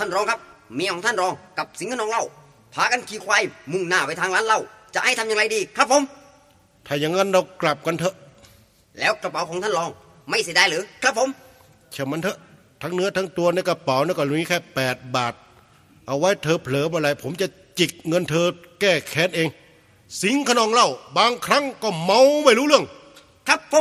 านรองครับเมียของท่านรองกับสิงห์ขนองเล่าพากันขี่ควายมุ่งหน้าไปทางร้านเหล้าจะให้ทำอย่างไรดีครับผมถ้าอย่างนั้นเรากลับกันเถอะแล้วกระเป๋าของท่านรองไม่เสียดายหรือครับผมเชื่อมันเถอะทั้งเนื้อทั้งตัวในกระเป๋านี่ก็มีแค่8 บาทเอาไว้เธอเผลอเมื่อไรผมจะจิกเงินเธอแก้แค้นเองสิงห์ขนองเล่าบางครั้งก็เมาไม่รู้เรื่องครับผม